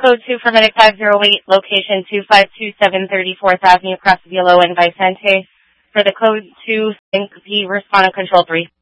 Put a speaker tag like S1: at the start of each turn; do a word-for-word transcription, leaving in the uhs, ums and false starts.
S1: Code two for Medic five zero eight, location two five two seven thirty-fourth Avenue, Craftavilo and Vicente. For the Code two, Sync P, respond to Control three.